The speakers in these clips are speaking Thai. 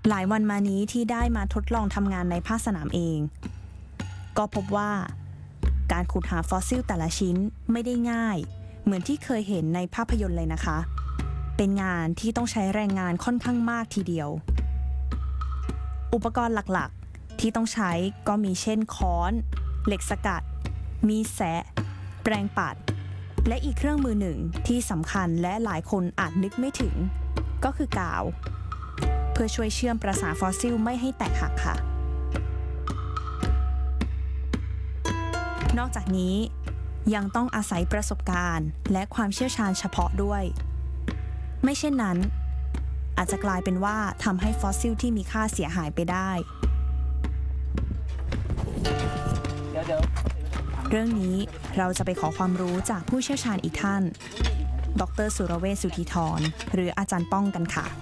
หลายวันมานี้ที่ได้มาทดลองทำงานในภาคสนามเองก็พบว่าการขุดหาฟอสซิลแต่ละชิ้นไม่ได้ง่ายเหมือนที่เคยเห็นในภาพยนตร์เลยนะคะเป็นงานที่ต้องใช้แรงงานค่อนข้างมากทีเดียวอุปกรณ์หลักๆที่ต้องใช้ก็มีเช่นค้อนเหล็กสกัดมีดแซะแปรงปัดและอีกเครื่องมือหนึ่งที่สำคัญและหลายคนอาจนึกไม่ถึงก็คือกาวเพื่อช่วยเชื่อมประสาทฟอสซิลไม่ให้แตกหักค่ะนอกจากนี้ยังต้องอาศัยประสบการณ์และความเชี่ยวชาญเฉพาะด้วยไม่เช่นนั้นอาจจะกลายเป็นว่าทำให้ฟอสซิลที่มีค่าเสียหายไปได้เรื่องนี้เราจะไปขอความรู้จากผู้เชี่ยวชาญอีกท่านดร.สุรเวช สุธีธรหรืออาจารย์ป้องกันค่ะ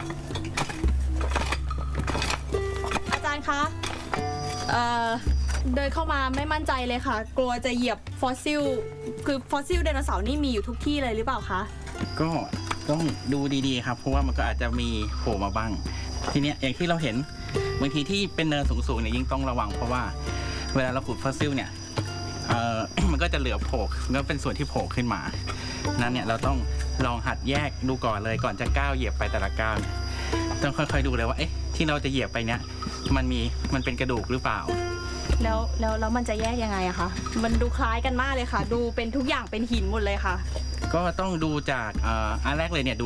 อาจารย์คะเดินเข้ามาไม่มั่นใจเลยค่ะกลัวจะเหยียบฟอสซิลคือฟอสซิลไดโนเสาร์นี่มีอยู่ทุกที่เลยหรือเปล่าคะก็ต้องดูดีๆครับเพราะว่ามันก็อาจจะมีโผล่มาบ้างทีเนี้ยอย่างที่เราเห็นบางทีที่เป็นเนินสูงๆเนี่ยยิ่งต้องระวังเพราะว่าเวลาเราขุดฟอสซิลเนี่ยมันก็จะเหลือโผล่มันก็เป็นส่วนที่โผล่ขึ้นมานั้นเนี่ยเราต้องลองหัดแยกดูก่อนเลยก่อนจะก้าวเหยียบไปแต่ละก้าวต้องค่อยๆดูเลยว่าเอ๊ะที่เราจะเหยียบไปเนี่ยมันเป็นกระดูกหรือเปล่าแล้วมันจะแยกยังไงอะคะมันดูคล้ายกันมากเลยค่ะดูเป็นทุกอย่างเป็นหินหมดเลยค่ะก็ต้องดูจากอันแรกเลยเนี่ย